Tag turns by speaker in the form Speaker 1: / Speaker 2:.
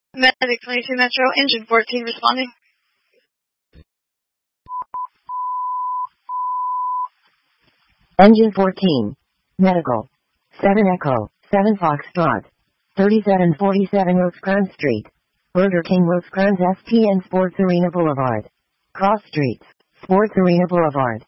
Speaker 1: Medic 22 Metro, engine 14 responding.
Speaker 2: Engine 14. Medical. 7 Echo, 7 Foxtrot. 3747 Rosecrans Street. Burger King Rosecrans STN Sports Arena Boulevard. Cross Streets, Sports Arena Boulevard.